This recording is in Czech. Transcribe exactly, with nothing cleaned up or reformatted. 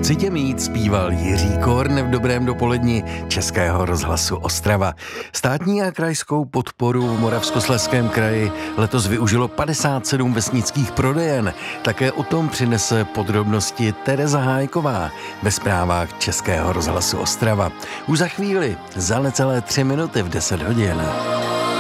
Chci tě mít, zpíval Jiří Korn v dobrém dopoledni Českého rozhlasu Ostrava. Státní a krajskou podporu v Moravskoslezském kraji letos využilo padesát sedm vesnických prodejen. Také o tom přinese podrobnosti Tereza Hájková ve zprávách Českého rozhlasu Ostrava. Už za chvíli, za necelé tři minuty v deset hodin.